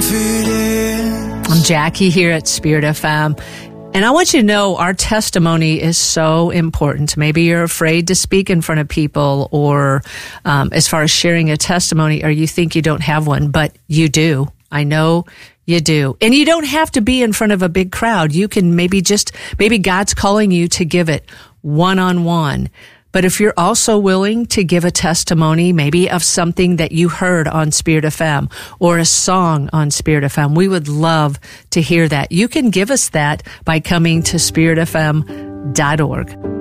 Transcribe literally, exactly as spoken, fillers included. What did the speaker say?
I'm Jackie here at Spirit F M. And I want you to know our testimony is so important. Maybe you're afraid to speak in front of people, or um, as far as sharing a testimony, or you think you don't have one, but you do. I know you do. And you don't have to be in front of a big crowd. You can maybe just, maybe God's calling you to give it one-on-one. But if you're also willing to give a testimony, maybe of something that you heard on Spirit F M or a song on Spirit F M, we would love to hear that. You can give us that by coming to spirit f m dot org.